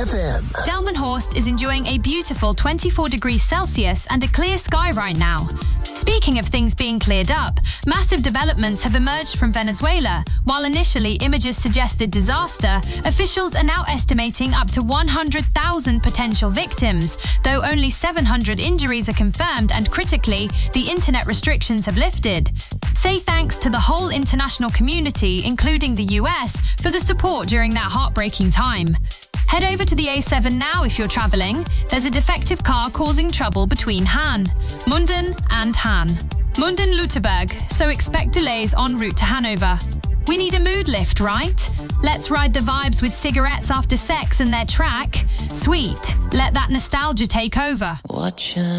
FM. Delmenhorst is enjoying a beautiful 24 degrees Celsius and a clear sky right now. Speaking of things being cleared up, massive developments have emerged from Venezuela. While initially images suggested disaster, officials are now estimating up to 100,000 potential victims, though only 700 injuries are confirmed and critically, the internet restrictions have lifted. Say thanks to the whole international community, including the US, for the support during that heartbreaking time. Head over to the A7 now if you're travelling. There's a defective car causing trouble between Munden and Munden-Lutterberg, so expect delays en route to Hanover. We need a mood lift, right? Let's ride the vibes with Cigarettes After Sex and their track, Sweet. Let that nostalgia take over. Watching